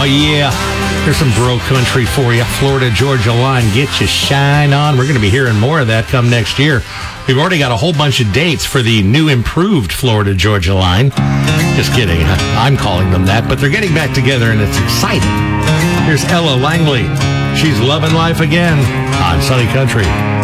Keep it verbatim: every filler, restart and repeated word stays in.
Oh, yeah. There's some bro country for you. Florida Georgia Line. Get your shine on. We're going to be hearing more of that come next year. We've already got a whole bunch of dates for the new improved Florida Georgia Line. Just kidding. I'm calling them that, but they're getting back together and it's exciting. Here's Ella Langley. She's loving life again on Sunny Country.